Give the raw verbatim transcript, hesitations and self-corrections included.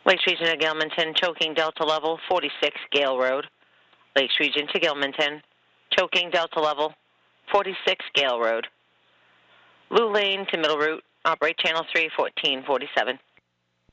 Lakes Region to Gilmanton, choking Delta level, forty-six Gale Road. Lakes Region to Gilmanton, choking Delta level, forty-six Gale Road. Blue Lane to Middle Route, operate channel three, fourteen forty-seven.